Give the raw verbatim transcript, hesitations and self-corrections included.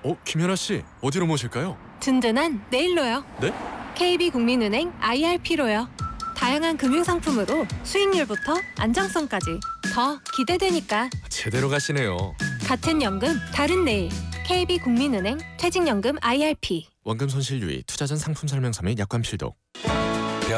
어, 김연아 씨, 어디로 모실까요? 든든한 내일로요. 네? 케이비국민은행 아이알피로요. 다양한 금융상품으로 수익률부터 안정성까지 더 기대되니까. 제대로 가시네요. 같은 연금, 다른 내일. 케이비국민은행 퇴직연금 아이알피. 원금 손실 유의, 투자 전 상품 설명서 및 약관 필독.